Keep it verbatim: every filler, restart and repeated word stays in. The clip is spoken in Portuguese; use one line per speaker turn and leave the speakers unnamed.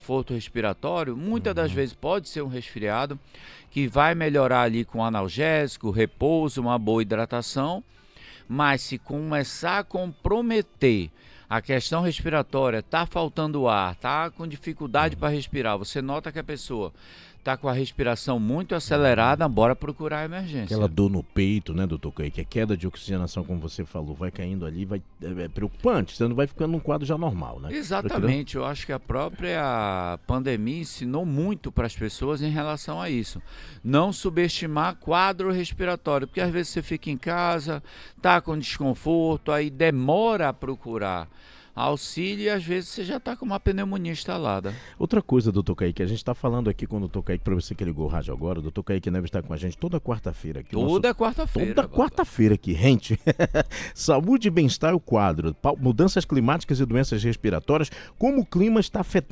desconforto respiratório, muitas das
Uhum.
vezes pode ser um resfriado, que vai melhorar ali com analgésico, repouso, uma boa hidratação, mas se começar a comprometer a questão respiratória, tá faltando ar, tá com dificuldade
Uhum.
para respirar, você nota que a pessoa tá com a respiração muito
Uhum.
acelerada, bora procurar a
Aquela
emergência.
dor no peito, né, doutor Kaique, a queda de oxigenação, como você falou, vai caindo ali, vai é é preocupante, você não vai ficando num quadro já normal, né. Procurando
Exatamente, eu acho que a própria pandemia ensinou muito para as pessoas em relação a isso. Não subestimar quadro respiratório, porque às vezes você fica em casa, tá com desconforto, aí demora a procurar auxílio e às vezes você já tá com uma pneumonia instalada.
Outra coisa, doutor Kaique, a gente tá falando aqui com o doutor Kaique, para você que ligou o rádio agora, o doutor Kaique Neves está com a gente toda quarta-feira aqui. o nosso
Toda quarta-feira,
Toda
Bárbara.
quarta-feira aqui, rente. Saúde e bem-estar é o quadro. Mudanças climáticas e doenças respiratórias, como o clima está afetando